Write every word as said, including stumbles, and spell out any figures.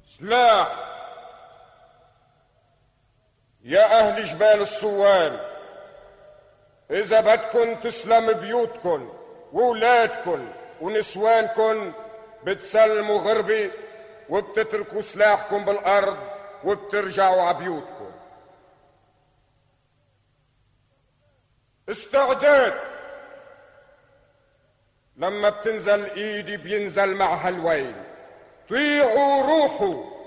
سلاح يا أهل جبال الصوان، إذا بدكن تسلم بيوتكن وولادكن ونسوانكن بتسلموا غربي وبتتركوا سلاحكم بالأرض وبترجعوا عبيوتكم. استعداد، لما بتنزل ايدي بينزل معها الويل. طيعوا روحوا